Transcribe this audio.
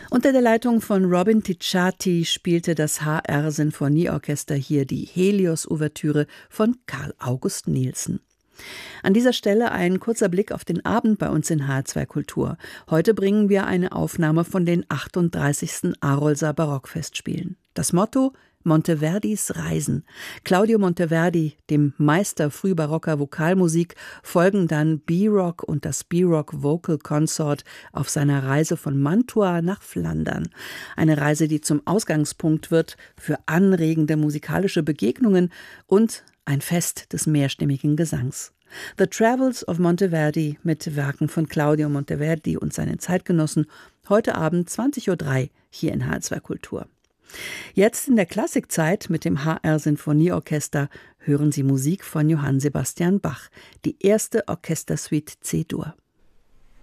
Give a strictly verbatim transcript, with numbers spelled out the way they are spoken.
Unter der Leitung von Robin Ticciati spielte das H R-Sinfonieorchester hier die Helios-Ouvertüre von Carl August Nielsen. An dieser Stelle ein kurzer Blick auf den Abend bei uns in H R zwei Kultur. Heute bringen wir eine Aufnahme von den achtunddreißigsten Arolser Barockfestspielen. Das Motto: Monteverdis Reisen. Claudio Monteverdi, dem Meister frühbarocker Vokalmusik, folgen dann B-Rock und das B-Rock Vocal Consort auf seiner Reise von Mantua nach Flandern. Eine Reise, die zum Ausgangspunkt wird für anregende musikalische Begegnungen und ein Fest des mehrstimmigen Gesangs. The Travels of Monteverdi mit Werken von Claudio Monteverdi und seinen Zeitgenossen, heute Abend zwanzig Uhr drei hier in H R zwei Kultur. Jetzt in der Klassikzeit mit dem H R-Sinfonieorchester hören Sie Musik von Johann Sebastian Bach, die erste Orchestersuite C-Dur.